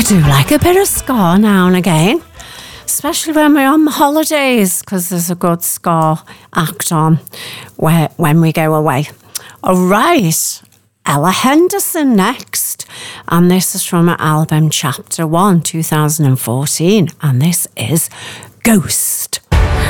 do like a bit of ska now and again, especially when we're on holidays, because there's a good ska act on when we go away. All right, Ella Henderson next, and this is from her album Chapter 1, 2014, and this is Ghost.